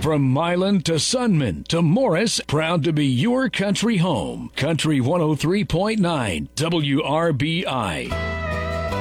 From Milan to Sunman to Morris, proud to be your country home. Country 103.9 WRBI.